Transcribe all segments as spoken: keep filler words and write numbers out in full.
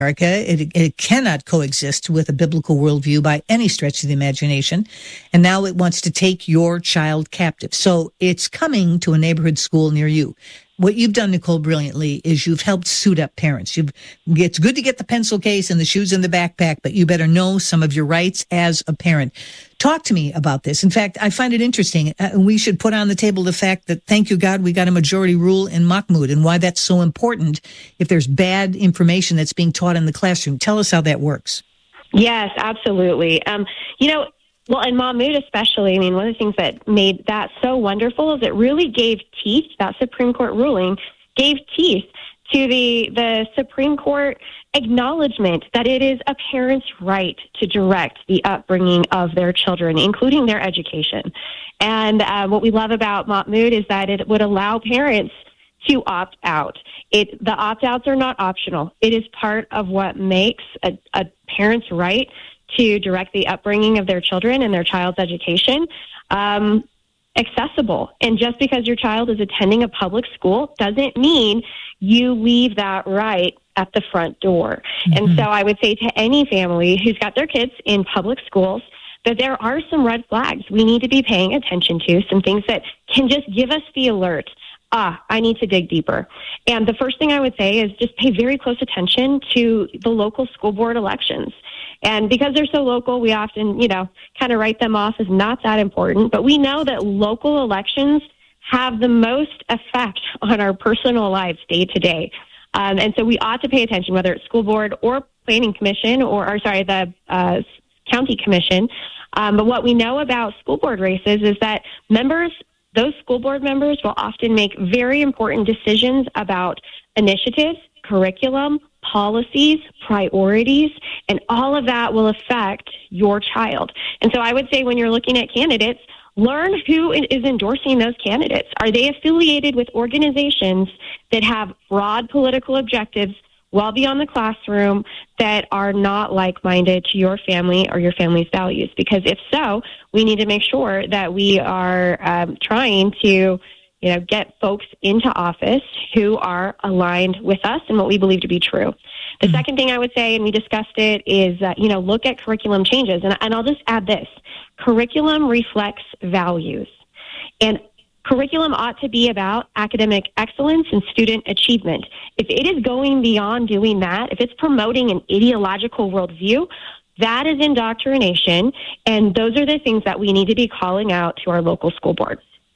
America. It, it cannot coexist with a biblical worldview by any stretch of the imagination. And now it wants to take your child captive. So it's coming to a neighborhood school near you. What you've done, Nicole, brilliantly is you've helped suit up parents. You've, it's good to get the pencil case and the shoes in the backpack, but you better know some of your rights as a parent. Talk to me about this. In fact, I find it interesting. Uh, we should put on the table the fact that, thank you, God, we got a majority rule in Mahmoud and why that's so important if there's bad information that's being taught in the classroom. Tell us how that works. Yes, absolutely. Um, you know, Well, and Mahmoud especially, I mean, one of the things that made that so wonderful is it really gave teeth, that Supreme Court ruling gave teeth to the the Supreme Court acknowledgement that it is a parent's right to direct the upbringing of their children, including their education. And uh, what we love about Mahmoud is that it would allow parents to opt out. It, the opt-outs are not optional. It is part of what makes a, a parent's right to direct the upbringing of their children and their child's education um, accessible. And just because your child is attending a public school doesn't mean you leave that right at the front door. Mm-hmm. And so I would say to any family who's got their kids in public schools that there are some red flags we need to be paying attention to, some things that can just give us the alert. Ah, I need to dig deeper. And the first thing I would say is just pay very close attention to the local school board elections. And because they're so local, we often, you know, kind of write them off as not that important. But we know that local elections have the most effect on our personal lives day to day. Um, and so we ought to pay attention, whether it's school board or planning commission or, or sorry, the uh, county commission. Um, but what we know about school board races is that members, those school board members will often make very important decisions about initiatives, curriculum, policies, priorities, and all of that will affect your child. And so I would say when you're looking at candidates, learn who is endorsing those candidates. Are they affiliated with organizations that have broad political objectives well beyond the classroom that are not like-minded to your family or your family's values? Because if so, we need to make sure that we are um, trying to you know, get folks into office who are aligned with us and what we believe to be true. The mm-hmm. second thing I would say, and we discussed it, is, uh, you know, look at curriculum changes. And, and I'll just add this. Curriculum reflects values. And curriculum ought to be about academic excellence and student achievement. If it is going beyond doing that, if it's promoting an ideological worldview, that is indoctrination. And those are the things that we need to be calling out to our local school board.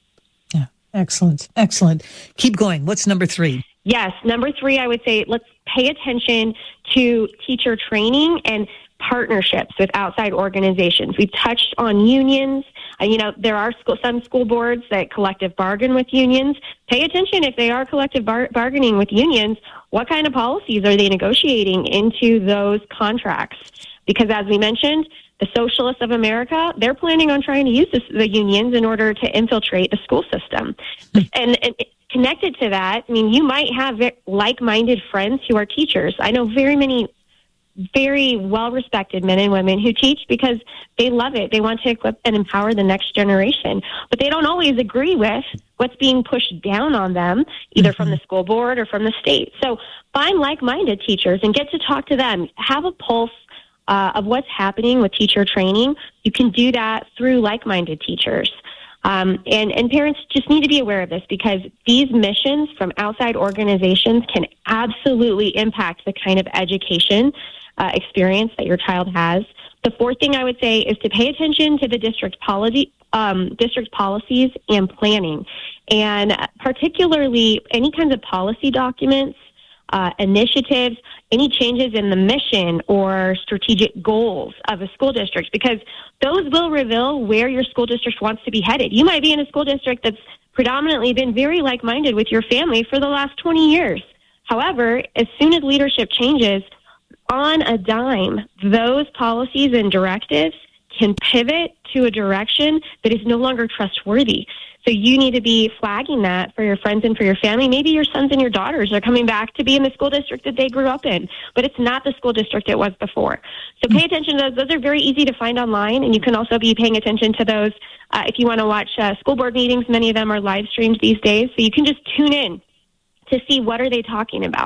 Excellent. Excellent. Keep going. What's number three? Yes. Number three, I would say let's pay attention to teacher training and partnerships with outside organizations. We've touched on unions. Uh, you know, there are school, some school boards that collective bargain with unions. Pay attention if they are collective bar- bargaining with unions, what kind of policies are they negotiating into those contracts? Because as we mentioned, the socialists of America, they're planning on trying to use this, the unions in order to infiltrate the school system. And, and connected to that, I mean, you might have like-minded friends who are teachers. I know very many very well-respected men and women who teach because they love it. They want to equip and empower the next generation. But they don't always agree with what's being pushed down on them, either mm-hmm. from the school board or from the state. So find like-minded teachers and get to talk to them. Have a pulse Uh, of what's happening with teacher training. You can do that through like-minded teachers. Um, and, and parents just need to be aware of this because these missions from outside organizations can absolutely impact the kind of education uh, experience that your child has. The fourth thing I would say is to pay attention to the district policy, um, district policies and planning. And particularly any kinds of policy documents, Uh, initiatives, any changes in the mission or strategic goals of a school district, because those will reveal where your school district wants to be headed. You might be in a school district that's predominantly been very like-minded with your family for the last twenty years. However, as soon as leadership changes, on a dime, those policies and directives can pivot to a direction that is no longer trustworthy. So you need to be flagging that for your friends and for your family. Maybe your sons and your daughters are coming back to be in the school district that they grew up in, but it's not the school district it was before. So pay attention to those. Those are very easy to find online, and you can also be paying attention to those uh, if you want to watch uh, school board meetings. Many of them are live streamed these days, so you can just tune in to see what are they talking about. So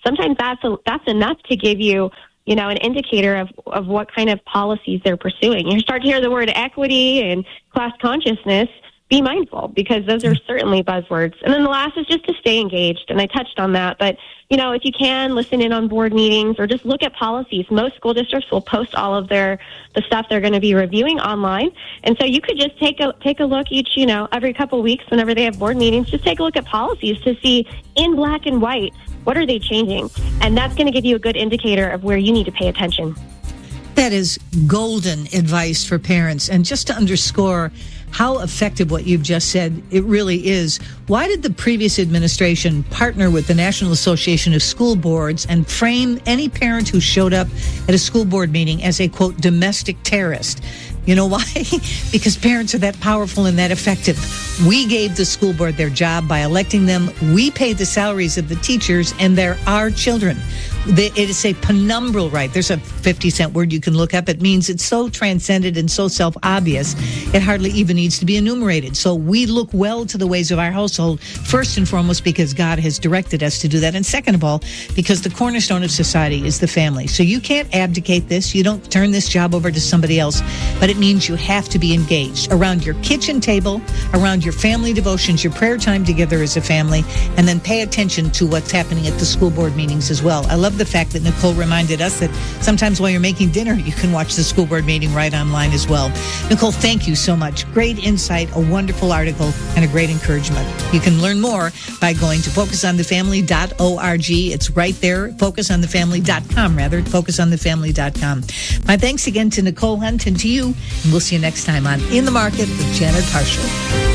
sometimes that's a, that's enough to give you, you know, an indicator of, of what kind of policies they're pursuing. You start to hear the word equity and class consciousness, be mindful, because those are certainly buzzwords. And then the last is just to stay engaged, and I touched on that. But, you know, if you can, listen in on board meetings or just look at policies. Most school districts will post all of their the stuff they're going to be reviewing online. And so you could just take a take a look each, you know, every couple of weeks whenever they have board meetings, just take a look at policies to see in black and white, what are they changing? And that's going to give you a good indicator of where you need to pay attention. That is golden advice for parents. And just to underscore how effective what you've just said it really is, why did the previous administration partner with the National Association of School Boards and frame any parent who showed up at a school board meeting as a, quote, domestic terrorist? You know why? Because parents are that powerful and that effective. We gave the school board their job by electing them. We pay the salaries of the teachers, and they're our children. It is a penumbral right. There's a fifty cent word you can look up. It means it's so transcendent and so self-obvious, it hardly even needs to be enumerated. So we look well to the ways of our household, first and foremost, because God has directed us to do that. And second of all, because the cornerstone of society is the family. So you can't abdicate this. You don't turn this job over to somebody else. But it means you have to be engaged around your kitchen table, around your family devotions, your prayer time together as a family, and then pay attention to what's happening at the school board meetings as well. I love the fact that Nicole reminded us that sometimes while you're making dinner, you can watch the school board meeting right online as well. Nicole, thank you so much. Great insight, a wonderful article, and a great encouragement. You can learn more by going to focus on the family dot org. It's right there, focus on the family dot com, rather, focus on the family dot com. My thanks again to Nicole Hunt and to you, and we'll see you next time on In the Market with Janet Parshall.